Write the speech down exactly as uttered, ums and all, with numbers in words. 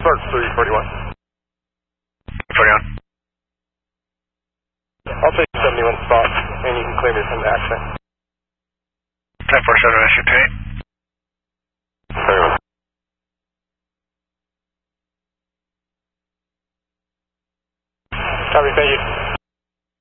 Start three forty-one. forty-one. I'll take seventy-one spots, and you can clear me from the accident. ten four seven, S U P. seventy-one. Copy, thank you.